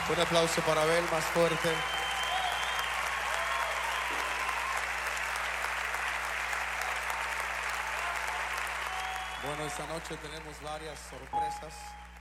Un aplauso para Abel, más fuerte. Bueno, esta noche tenemos varias sorpresas.